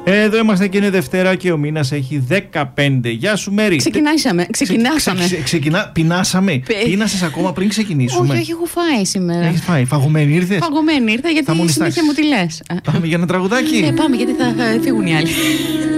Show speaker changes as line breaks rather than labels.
Εδώ είμαστε και είναι Δευτέρα και ο μήνας έχει 15. Γεια σου Μέρη.
Ξεκινάσαμε.
Πεινάσαμε. Πείνασες ακόμα πριν ξεκινήσουμε?
Όχι, έχω φάει σήμερα.
Έχεις φάει? Φαγωμένη ήρθες?
Φαγωμένη ήρθα γιατί συνέχεια μου τη λες.
Πάμε για ένα τραγουδάκι.
Πάμε γιατί θα φύγουν οι άλλοι.